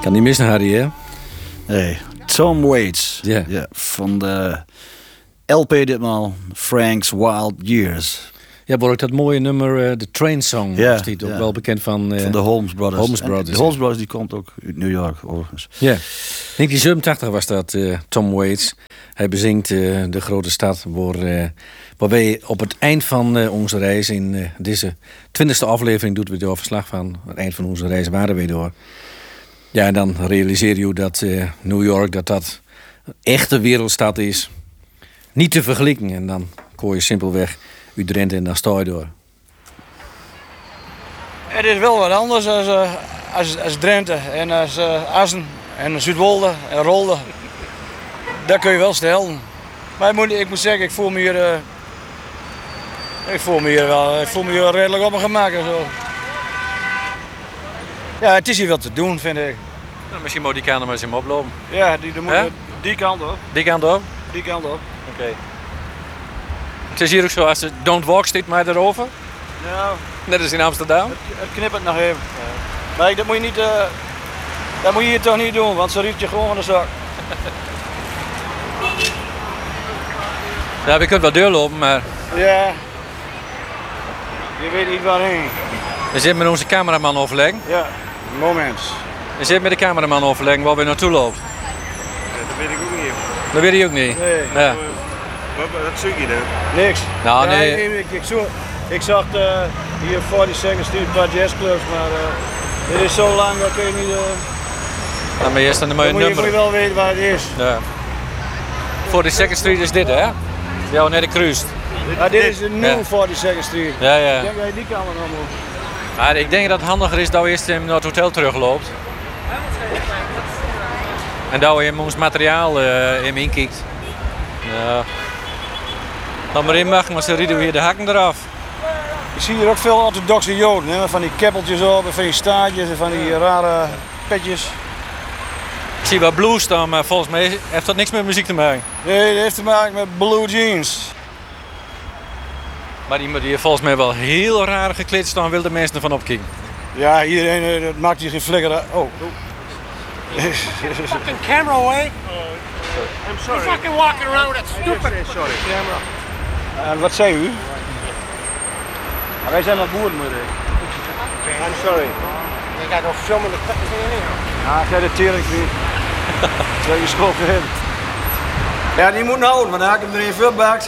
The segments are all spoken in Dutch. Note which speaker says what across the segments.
Speaker 1: Kan niet missen, Harry, hè?
Speaker 2: Nee, Tom Waits.
Speaker 1: Ja.
Speaker 2: Ja, van de LP ditmaal, Frank's Wild Years.
Speaker 1: Ja, maar ook dat mooie nummer, The Train Song.
Speaker 2: Ja,
Speaker 1: Is die ook
Speaker 2: ja.
Speaker 1: wel bekend van...
Speaker 2: Van de Holmes Brothers.
Speaker 1: Holmes
Speaker 2: En
Speaker 1: Brothers,
Speaker 2: de Holmes Brothers die komt ook uit New York, overigens.
Speaker 1: Ja. 1987 was dat, Tom Waits. Hij bezingt de grote stad waar wij op het eind van onze reis... in deze 20e aflevering doet we door verslag van... het eind van onze reis waren we door. Ja, en dan realiseer je dat New York... dat een echte wereldstad is. Niet te vergelijken. En dan koor je simpelweg uit Drenthe en dan sta je door.
Speaker 3: Het is wel wat anders als Drenthe en als Assen en Zuidwolde en Rolde. Dat kun je wel stellen. Maar ik moet zeggen, ik voel me hier redelijk op mijn gemak en zo. Ja, het is hier wel te doen, vind ik.
Speaker 1: Nou, misschien moet die kamer maar eens oplopen.
Speaker 3: Ja, die kant op.
Speaker 1: Die kant op?
Speaker 3: Die kant op.
Speaker 1: Oké. Het is hier ook zo, als de Don't Walk staat maar erover.
Speaker 3: Nou,
Speaker 1: Net als in Amsterdam.
Speaker 3: het knippert nog even. Maar dat moet je niet, dat moet je hier toch niet doen, want ze riekt je gewoon van de zak.
Speaker 1: Ja, we kunnen wel doorlopen, maar
Speaker 3: Ja. Je weet niet waarheen.
Speaker 1: we zitten met onze cameraman overleggen.
Speaker 3: Ja, moment.
Speaker 1: We zitten met de cameraman overleggen waar we naartoe lopen.
Speaker 3: Dat weet ik ook niet.
Speaker 1: Dat weet je ook niet.
Speaker 3: Nee.
Speaker 1: Ja.
Speaker 3: Wat zoek je dan? Niks.
Speaker 1: Nou,
Speaker 3: Ja,
Speaker 1: nee.
Speaker 3: ik zag hier 40 Second Street een paar jazzclubs, maar dit is zo lang dat kun je niet...
Speaker 1: Nou, maar eerst dan een
Speaker 3: dan
Speaker 1: mooie
Speaker 3: moet je
Speaker 1: nummer.
Speaker 3: wel weten waar het is.
Speaker 1: Ja. Voor de Second Street is dit, hè? Ja, net de cruist.
Speaker 3: Ja, dit is de nieuwe
Speaker 1: Ja.
Speaker 3: 40 Second Street.
Speaker 1: Ja, ja.
Speaker 3: Ik denk dat je die kant nog moet.
Speaker 1: Maar ik denk dat het handiger is dat we eerst naar het hotel terugloopt. En dat we in ons materiaal in inkijkt. Ja. Dan maar in mag, maar ze rieden weer de hakken eraf.
Speaker 3: Ik zie hier ook veel orthodoxe Joden, hè, met van die keppeltjes op, en van die staartjes en van die rare petjes.
Speaker 1: Ik zie wat blues staan, maar volgens mij heeft dat niks met muziek te maken.
Speaker 3: Nee, dat heeft te maken met blue jeans.
Speaker 1: Maar die volgens mij wel heel raar gekleed staan, wil de mensen ervan opkijken.
Speaker 3: Ja, iedereen dat maakt hier geen flikker. Oh.
Speaker 4: Fucking camera away. I'm sorry. You're fucking walking around with that stupid
Speaker 3: Sorry, camera. En wat zei u? Wij zijn maar boeren, moet ik. I'm sorry.
Speaker 4: You got no film in the fucking thing anyhow.
Speaker 3: Ja, ik zei de tering niet. Zo je schopt erin. Ja, die moet houden, maar dan heb ik hem er even verbakt.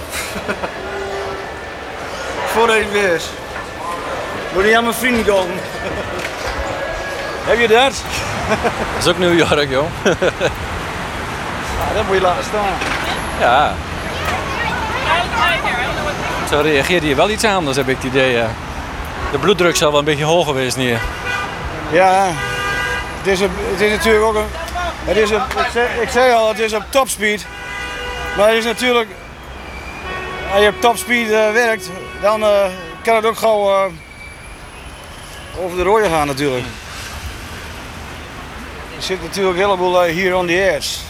Speaker 3: Voordat hij weer is. Moet hij aan mijn vrienden komen. Heb je dat?
Speaker 1: Dat is ook New York, joh.
Speaker 3: Ja, dat moet je laten staan.
Speaker 1: Ja. Zo reageerde je wel iets anders, heb ik het idee. Ja. De bloeddruk zal wel een beetje hoog geweest hier.
Speaker 3: Ja, het is natuurlijk ook een... ik zei al, het is op topspeed. Maar het is natuurlijk... Als je op topspeed werkt, dan kan het ook gauw over de rode gaan natuurlijk. Er zit natuurlijk een heleboel hier on the edge.